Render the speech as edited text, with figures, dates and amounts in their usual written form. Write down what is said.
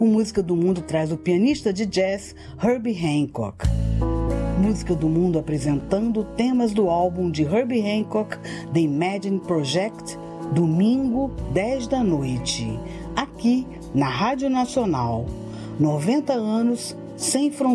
O Música do Mundo traz o pianista de jazz Herbie Hancock. Música do Mundo apresentando temas do álbum de Herbie Hancock, The Imagine Project, domingo, 10 da noite, aqui na Rádio Nacional. 90 anos sem fronteiras.